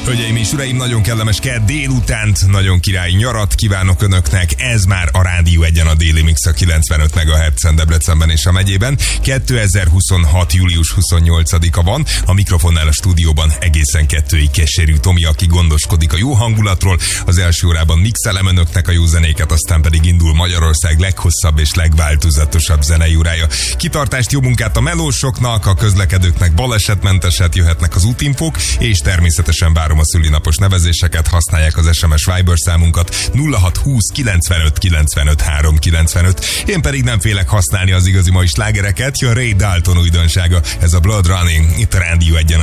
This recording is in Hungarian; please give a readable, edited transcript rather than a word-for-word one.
Hölgyeim és uraim, nagyon kellemes kedd délutánt, nagyon király nyarat kívánok önöknek. Ez már a Rádió Egyen, a Déli Mix a 95 MHz-en Debrecenben és a megyében. 2026. július 28-a van, a mikrofonnál a stúdióban egészen 2-ig Keserű Tomi, aki gondoskodik a jó hangulatról. Az első órában mixelem önöknek a jó zenéket, aztán pedig indul Magyarország leghosszabb és legváltozatosabb zenei órája. Kitartást, jó munkát a melósoknak, a közlekedőknek balesetmenteset, jöhetnek az útinfók, és természetesen várom a szülinapos nevezéseket, használják az SMS Viber számunkat 0620 95 95 395. Én pedig nem félek használni az igazi mai slágereket, jön Ray Dalton újdonsága, ez a Blood Running, itt a Rádió Egyen.